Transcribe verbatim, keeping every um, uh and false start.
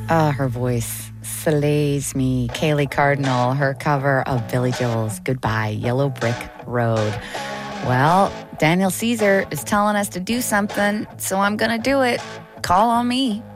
Ah, her voice slays me. Kaylee Cardinal, her cover of Billy Joel's Goodbye, Yellow Brick Road. Well, Daniel Caesar is telling us to do something, so I'm going to do it. Call on me.